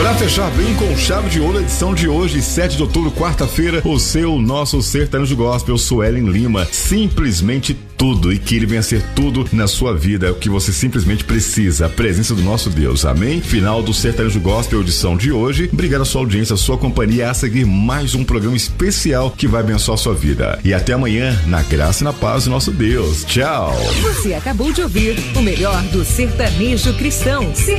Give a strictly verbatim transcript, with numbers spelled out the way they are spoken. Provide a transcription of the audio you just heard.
Pra fechar bem com chave de ouro, a edição de hoje, sete de outubro, quarta-feira, o seu, nosso sertanejo gospel, Suelen Lima, simplesmente tudo, e que ele venha ser tudo na sua vida, é o que você simplesmente precisa, a presença do nosso Deus, amém? Final do sertanejo gospel, edição de hoje. Obrigado à sua audiência, à sua companhia, a seguir mais um programa especial que vai abençoar a sua vida. E até amanhã, na graça e na paz do nosso Deus. Tchau! Você acabou de ouvir o melhor do sertanejo cristão.